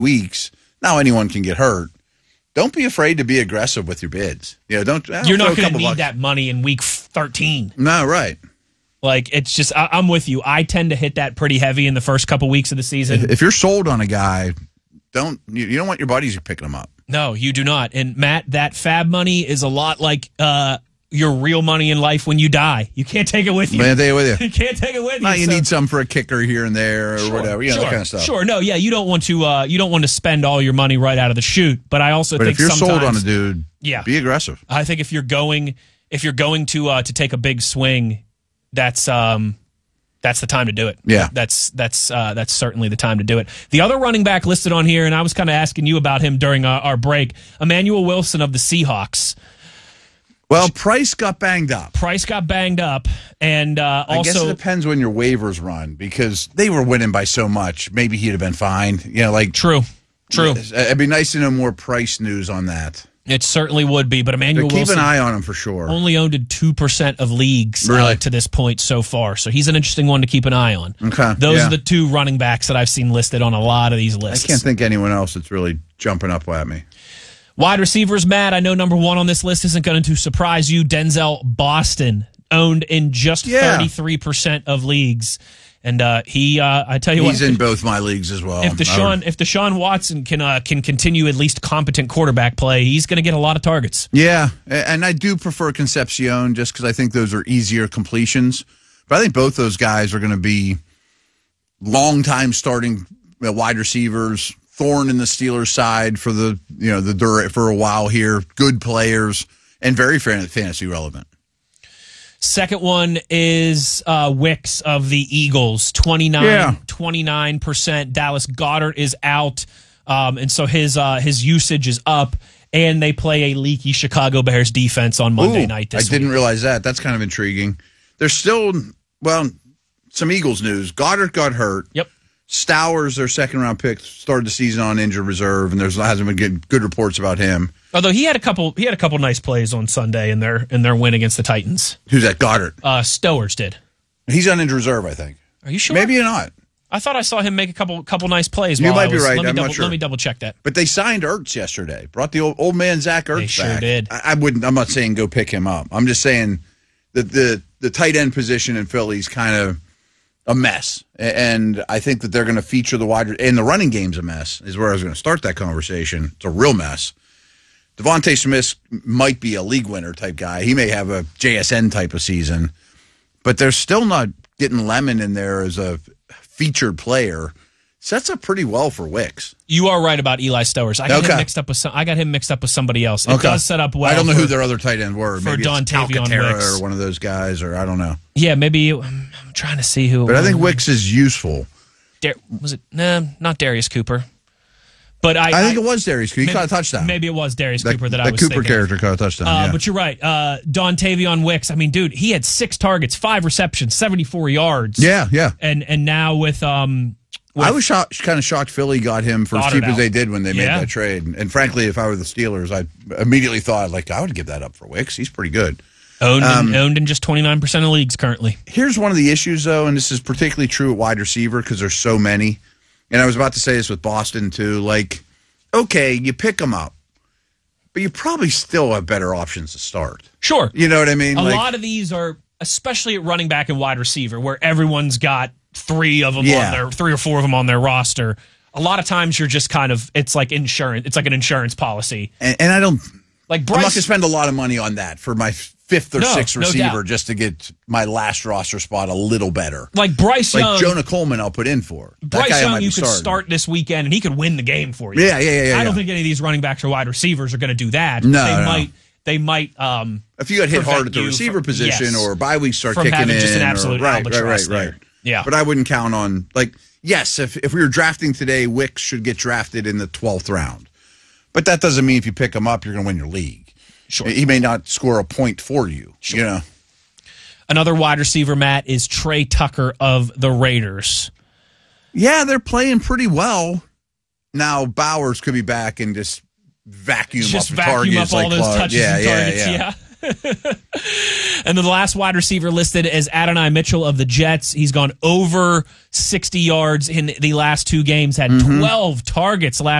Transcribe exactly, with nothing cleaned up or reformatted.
weeks. Now anyone can get hurt. Don't be afraid to be aggressive with your bids. You know, don't. You're not going to need bucks. that money in week thirteen. No, right. Like, it's just, I, I'm with you. I tend to hit that pretty heavy in the first couple weeks of the season. If, if you're sold on a guy, don't you, you don't want your buddies picking him up. No, you do not. And Matt, that fab money is a lot like uh, your real money in life when you die. You can't take it with you. Man, take it with you. You can't take it with you. No, you so. need some for a kicker here and there or sure, whatever. You know, sure, that kind of stuff. Sure. No, yeah, you don't want to. Uh, you don't want to spend all your money right out of the chute. But I also but think if you're sometimes, sold on a dude, yeah, be aggressive. I think if you're going, if you're going to uh, to take a big swing, that's um, that's the time to do it. Yeah, that's that's uh, that's certainly the time to do it. The other running back listed on here, and I was kind of asking you about him during our, our break, Emmanuel Wilson of the Seahawks. Well, Price got banged up. Price got banged up, and uh, also... I guess it depends when your waivers run, because they were winning by so much. Maybe he'd have been fine. You know, like... True, true. It'd be nice to know more Price news on that. It certainly would be, but Emmanuel but keep Wilson... Keep an eye on him for sure. Only owned in two percent of leagues really? uh, to this point so far, so he's an interesting one to keep an eye on. Okay. Those yeah. are the two running backs that I've seen listed on a lot of these lists. I can't think anyone else that's really jumping up at me. Wide receivers, Matt, I know number one on this list isn't going to surprise you. Denzel Boston, owned in just yeah. thirty-three percent of leagues. And uh, he, uh, I tell you He's what. He's in both my leagues as well. If Deshaun, if Deshaun Watson can uh, can continue at least competent quarterback play, he's going to get a lot of targets. Yeah, and I do prefer Concepcion just because I think those are easier completions. But I think both those guys are going to be long-time starting wide receivers. Thorn in the Steelers side for the you know the for a while here. Good players and very fantasy relevant. Second one is uh, Wicks of the Eagles, twenty-nine, yeah. twenty-nine percent. Dallas Goedert is out, um, and so his uh, his usage is up. And they play a leaky Chicago Bears defense on Monday Ooh, night this I didn't week. realize that. That's kind of intriguing. There's still well some Eagles news. Goddard got hurt. Yep. Stowers, their second-round pick, started the season on injured reserve, and there's hasn't been good, good reports about him. Although he had a couple, he had a couple nice plays on Sunday in their in their win against the Titans. Who's that? Goddard. Uh, Stowers did. He's on injured reserve, I think. Are you sure? Maybe not. I thought I saw him make a couple couple nice plays. You while might I was, be right. Let me I'm double, not sure. Let me double check that. But they signed Ertz yesterday. Brought the old, old man Zach Ertz they sure back. did. I, I wouldn't. I'm not saying go pick him up. I'm just saying that the the tight end position in Philly's kind of a mess, and I think that they're going to feature the wide and the running game's a mess. Is where I was going to start that conversation. It's a real mess. Devontae Smith might be a league winner type guy. He may have a J S N type of season, but they're still not getting Lemon in there as a featured player. Sets up pretty well for Wicks. You are right about Eli Stowers. I got okay. him mixed up with some, I got him mixed up with somebody else. It okay. does set up well. I don't know for, who their other tight end were. For Maybe Dontavion it's Alcantara Wicks or one of those guys, or I don't know. Yeah, maybe I'm trying to see who. But I think Wicks is useful. Dar- was it? Nah, not Darius Cooper. But I, I think I, it was Darius Cooper. He maybe, caught a touchdown. Maybe it was Darius that, Cooper that, that I was Cooper thinking. character caught a touchdown. Uh, yeah. But you're right. Uh, Dontavion Wicks. I mean, dude, he had six targets, five receptions, seventy-four yards. Yeah, yeah. And and now with um. With I was shocked, kind of shocked Philly got him for as cheap as they did when they yeah. made that trade. And frankly, if I were the Steelers, I immediately thought, like, I would give that up for Wicks. He's pretty good. Owned, um, in, owned in just twenty-nine percent of leagues currently. Here's one of the issues, though, and this is particularly true at wide receiver because there's so many. And I was about to say this with Boston, too. Like, okay, you pick them up, but you probably still have better options to start. Sure. You know what I mean? A like, lot of these are, especially at running back and wide receiver, where everyone's got three of them yeah. on their, three or four of them on their roster. A lot of times you're just kind of, it's like insurance. It's like an insurance policy. And, and I don't, like Bryce, I'm not going to spend a lot of money on that for my fifth or no, sixth no receiver doubt. just to get my last roster spot a little better. Like Bryce like Young. Jonah Coleman, I'll put in for. That Bryce guy I Young, might you be could starting. start this weekend and he could win the game for you. Yeah, yeah, yeah. yeah I don't yeah. think any of these running backs or wide receivers are going to do that. No, they no. might. They might. Um, if you got hit hard at the you receiver from, position yes, or bye weeks start from kicking having in, just an or, absolute right, albatross right, right, there. right. Yeah, but I wouldn't count on like yes, if if we were drafting today, Wicks should get drafted in the twelfth round. But that doesn't mean if you pick him up, you're going to win your league. Sure, he may not score a point for you. Sure. You know. Another wide receiver, Matt, is Trey Tucker of the Raiders. Yeah, they're playing pretty well. Now Bowers could be back and just vacuum just up vacuum targets up all like those Clark. touches yeah, and yeah, targets. Yeah. Yeah. And then the last wide receiver listed is Adonai Mitchell of the Jets. He's gone over sixty yards in the last two games, had mm-hmm. twelve targets last